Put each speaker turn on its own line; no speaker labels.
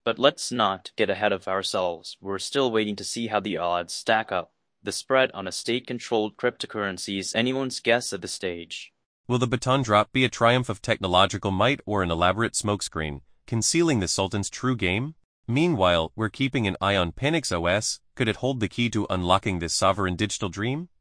But let's not get ahead of ourselves. We're still waiting to see how the odds stack up. The spread on a state-controlled cryptocurrency is anyone's guess at this stage.
Will the baton drop be a triumph of technological might or an elaborate smokescreen, concealing the Sultan's true game? Meanwhile, we're keeping an eye on Panics OS. Could it hold the key to unlocking this sovereign digital dream?